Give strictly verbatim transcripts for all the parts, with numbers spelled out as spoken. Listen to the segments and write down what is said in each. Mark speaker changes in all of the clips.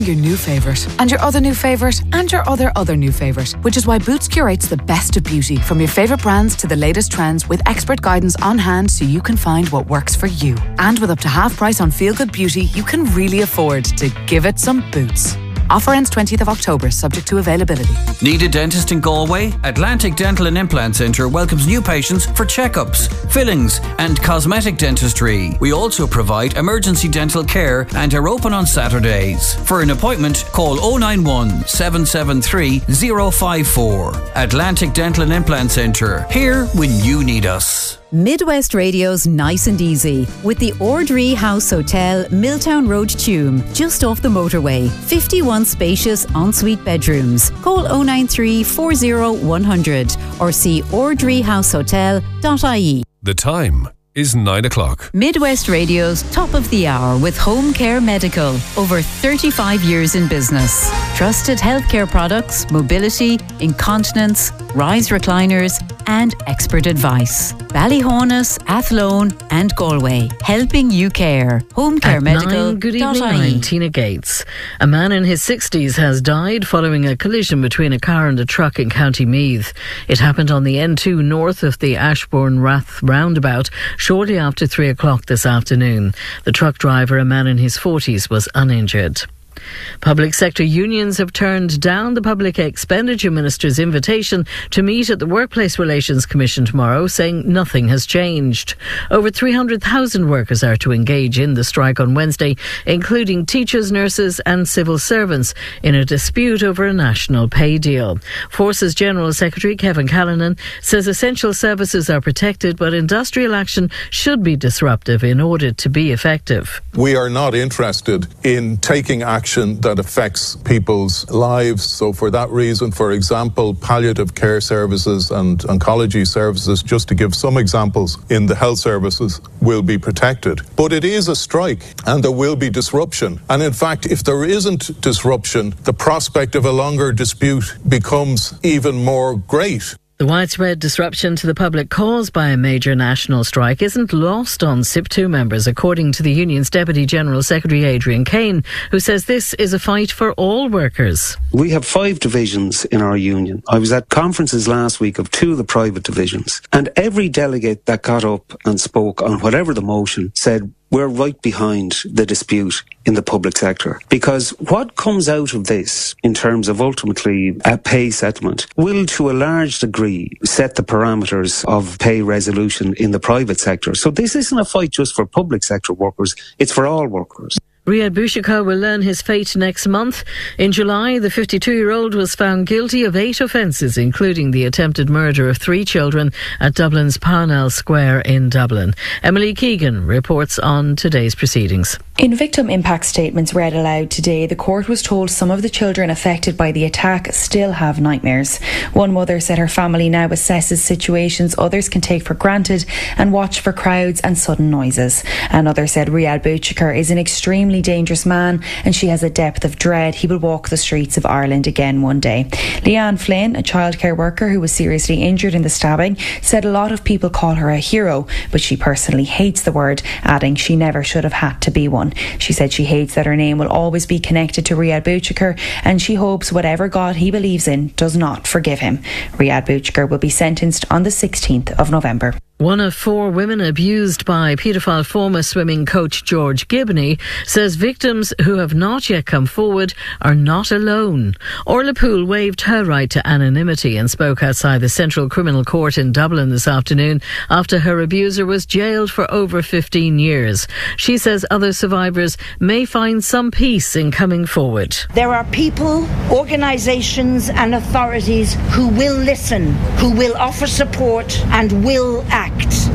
Speaker 1: Your new favourite, and your other new favourite, and your other other new favourite, which is why Boots curates the best of beauty, from your favourite brands to the latest trends, with expert guidance on hand so you can find what works for you. And with up to half price on feel good beauty, you can really afford to give it some Boots. Offer ends twentieth of October, subject to availability.
Speaker 2: Need a dentist in Galway? Atlantic Dental and Implant Centre welcomes new patients for checkups, fillings and cosmetic dentistry. We also provide emergency dental care and are open on Saturdays. For an appointment, call oh nine one, seven seven three, oh five four. Atlantic Dental and Implant Centre, here when you need us.
Speaker 3: Midwest Radio's Nice and Easy with the Ordree House Hotel, Milltown Road, Tuam, just off the motorway. fifty-one spacious ensuite bedrooms. Call oh nine three, four oh, one hundred or see ordree house hotel dot I E.
Speaker 4: The time is nine o'clock.
Speaker 3: Midwest Radio's Top of the Hour with Home Care Medical. Over thirty-five years in business. Trusted healthcare products, mobility, incontinence, rise recliners and expert advice. Ballyhonus, Athlone and Galway. Helping you care. Home Care Medical.
Speaker 5: Good evening, I'm Tina Gates. A man in his sixties has died following a collision between a car and a truck in County Meath. It happened on the N two north of the Ashbourne Rath roundabout shortly after three o'clock this afternoon. The truck driver, a man in his forties, was uninjured. Public sector unions have turned down the Public Expenditure Minister's invitation to meet at the Workplace Relations Commission tomorrow, saying nothing has changed. Over three hundred thousand workers are to engage in the strike on Wednesday, including teachers, nurses and civil servants, in a dispute over a national pay deal. Forces General Secretary Kevin Callanan says essential services are protected, but industrial action should be disruptive in order to be effective.
Speaker 6: We are not interested in taking action that affects people's lives. So for that reason, for example, palliative care services and oncology services, just to give some examples in the health services, will be protected. But it is a strike and there will be disruption. And in fact, if there isn't disruption, the prospect of a longer dispute becomes even more great.
Speaker 5: The widespread disruption to the public caused by a major national strike isn't lost on S I P two members, according to the union's Deputy General Secretary Adrian Kane, who says this is a fight for all workers.
Speaker 7: We have five divisions in our union. I was at conferences last week of two of the private divisions, and every delegate that got up and spoke on whatever the motion said, we're right behind the dispute in the public sector. Because what comes out of this, in terms of ultimately a pay settlement, will to a large degree set the parameters of pay resolution in the private sector. So this isn't a fight just for public sector workers, it's for all workers.
Speaker 5: Riyad Bouchika will learn his fate next month. In July, the fifty-two-year-old was found guilty of eight offences, including the attempted murder of three children at Dublin's Parnell Square in Dublin. Emily Keegan reports on today's proceedings.
Speaker 8: In victim impact statements read aloud today, the court was told some of the children affected by the attack still have nightmares. One mother said her family now assesses situations others can take for granted and watch for crowds and sudden noises. Another said Riyad Bouchika is an extremely dangerous man and she has a depth of dread he will walk the streets of Ireland again one day. Leanne Flynn, a childcare worker who was seriously injured in the stabbing, said a lot of people call her a hero, but she personally hates the word, adding she never should have had to be one. She said she hates that her name will always be connected to Riyad Bouchika and she hopes whatever God he believes in does not forgive him. Riyad Bouchika will be sentenced on the sixteenth of November.
Speaker 5: One of four women abused by paedophile former swimming coach George Gibney says victims who have not yet come forward are not alone. Orla Poole waived her right to anonymity and spoke outside the Central Criminal Court in Dublin this afternoon after her abuser was jailed for over fifteen years. She says other survivors may find some peace in coming forward.
Speaker 9: There are people, organisations and authorities who will listen, who will offer support and will act.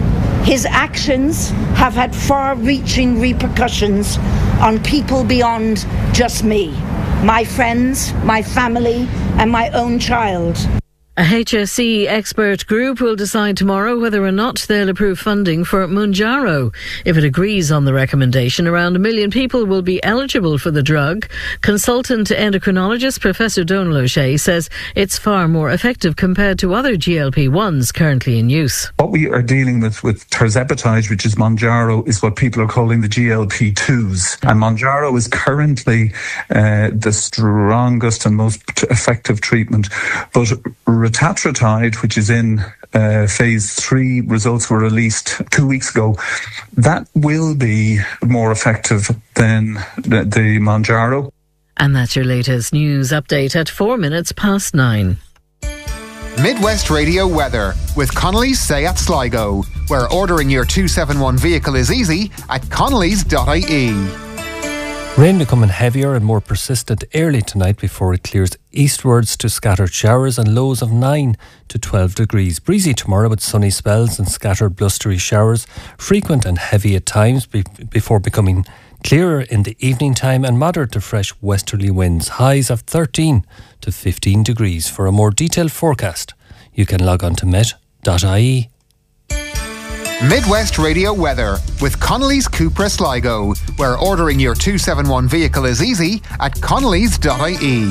Speaker 9: His actions have had far-reaching repercussions on people beyond just me, my friends, my family and my own child.
Speaker 5: A H S E expert group will decide tomorrow whether or not they'll approve funding for Mounjaro. If it agrees on the recommendation, around a million people will be eligible for the drug. Consultant endocrinologist Professor Donal O'Shea says it's far more effective compared to other G L P ones currently in use.
Speaker 10: What we are dealing with with tirzepatide, which is Mounjaro, is what people are calling the G L P twos. And Mounjaro is currently uh, the strongest and most effective treatment. But Retatrutide, which is in uh, phase three, results were released two weeks ago. That will be more effective than the, the Mounjaro.
Speaker 5: And that's your latest news update at four minutes past nine.
Speaker 11: Midwest Radio weather with Connolly's Seat Sligo, where ordering your two seventy-one vehicle is easy at connellys dot I E.
Speaker 12: Rain becoming heavier and more persistent early tonight before it clears eastwards to scattered showers and lows of nine to twelve degrees. Breezy tomorrow with sunny spells and scattered blustery showers, frequent and heavy at times be- before becoming clearer in the evening time, and moderate to fresh westerly winds. Highs of thirteen to fifteen degrees. For a more detailed forecast, you can log on to met dot I E.
Speaker 11: Midwest Radio weather with Connolly's Cupra Sligo, where ordering your two seventy-one vehicle is easy at connellys dot I E.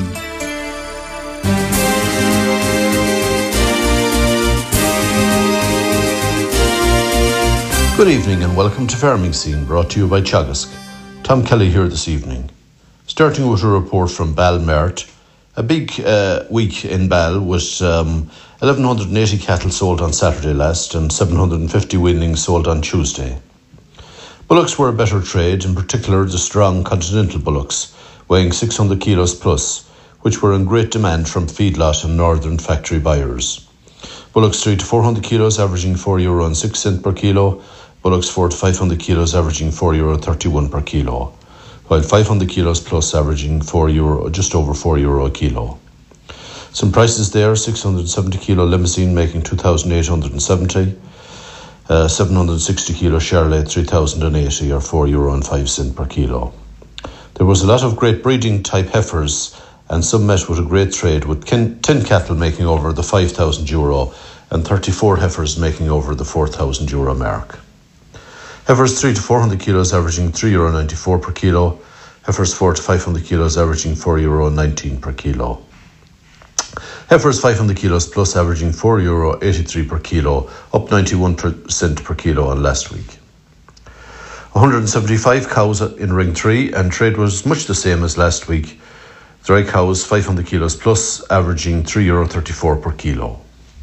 Speaker 13: Good evening and welcome to Farming Scene, brought to you by Teagasc. Tom Kelly here this evening. Starting with a report from Balmart. A big uh, week in Bal with um, eleven eighty cattle sold on Saturday last and seven hundred fifty weanlings sold on Tuesday. Bullocks were a better trade, in particular the strong continental bullocks, weighing six hundred kilos plus, which were in great demand from feedlot and northern factory buyers. Bullocks three to four hundred kilos averaging four euro and six cent per kilo, bullocks four to five hundred kilos averaging four euro thirty-one per kilo, while five hundred kilos plus averaging four euro, just over four euro a kilo. Some prices there: six hundred seventy kilo limousine making two thousand eight hundred seventy, uh, seven hundred sixty kilo Charolais three thousand eighty, or four euro and five cent per kilo. There was a lot of great breeding type heifers, and some met with a great trade, with kin- tin cattle making over the five thousand euro and thirty-four heifers making over the four thousand euro mark. Heifers three to four hundred kilos averaging three euro ninety-four per kilo. Heifers four to five hundred kilos averaging four euro nineteen per kilo. Heifers five hundred kilos plus averaging four euro eighty-three per kilo, up ninety-one percent per kilo on last week. one hundred seventy-five cows in Ring three, and trade was much the same as last week. Dry cows five hundred kilos plus averaging three euro thirty-four per kilo.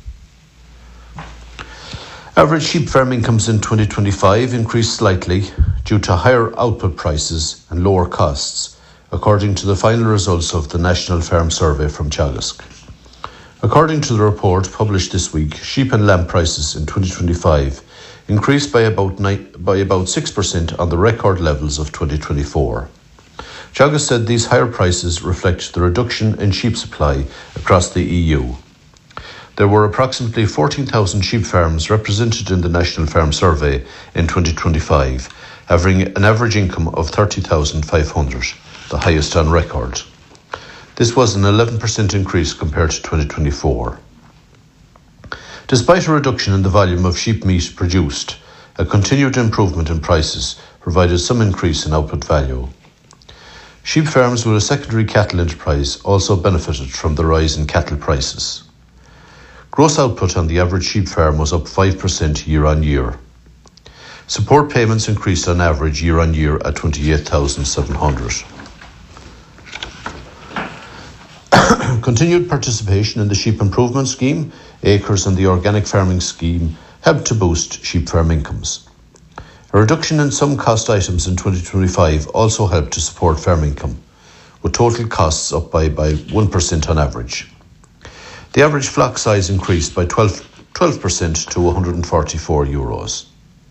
Speaker 13: Average sheep farm incomes in twenty twenty-five increased slightly due to higher output prices and lower costs, according to the final results of the National Farm Survey from Teagasc. According to the report published this week, sheep and lamb prices in twenty twenty-five increased by about nine, by about six percent on the record levels of twenty twenty-four. Teagasc said these higher prices reflect the reduction in sheep supply across the E U. There were approximately fourteen thousand sheep farms represented in the National Farm Survey in twenty twenty-five, having an average income of thirty thousand five hundred, the highest on record. This was an eleven percent increase compared to twenty twenty-four. Despite a reduction in the volume of sheep meat produced, a continued improvement in prices provided some increase in output value. Sheep farms with a secondary cattle enterprise also benefited from the rise in cattle prices. Gross output on the average sheep farm was up five percent year on year. Support payments increased on average year on year at twenty-eight thousand seven hundred. Continued participation in the Sheep Improvement Scheme, Acres and the Organic Farming Scheme helped to boost sheep farm incomes. A reduction in some cost items in twenty twenty-five also helped to support farm income, with total costs up by, by one percent on average. The average flock size increased by twelve percent to one hundred forty-four euros.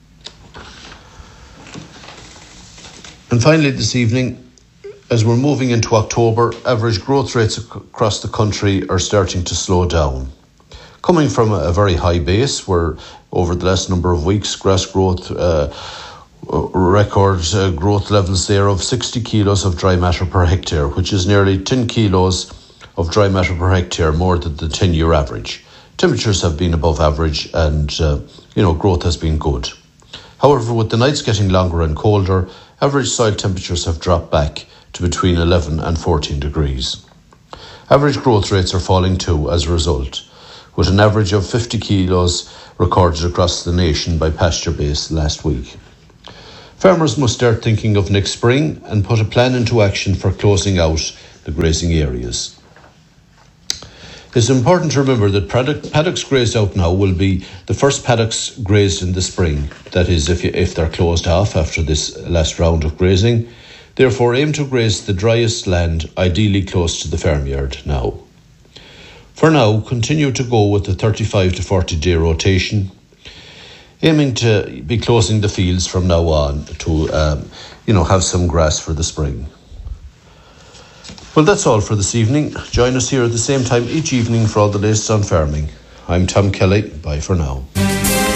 Speaker 13: And finally this evening, as we're moving into October, average growth rates across the country are starting to slow down. Coming from a very high base where over the last number of weeks grass growth uh, record uh, growth levels there of sixty kilos of dry matter per hectare, which is nearly ten kilos of dry matter per hectare more than the ten-year average. Temperatures have been above average and, uh, you know, growth has been good. However, with the nights getting longer and colder, average soil temperatures have dropped back to between eleven and fourteen degrees. Average growth rates are falling too as a result, with an average of fifty kilos recorded across the nation by Pasture Base last week. Farmers must start thinking of next spring and put a plan into action for closing out the grazing areas. It's important to remember that paddocks grazed out now will be the first paddocks grazed in the spring. That is, if, you, if they're closed off after this last round of grazing. Therefore, aim to graze the driest land, ideally close to the farmyard now. For now, continue to go with the thirty-five to forty day rotation, aiming to be closing the fields from now on to, um, you know, have some grass for the spring. Well, that's all for this evening. Join us here at the same time each evening for all the latest on farming. I'm Tom Kelly. Bye for now.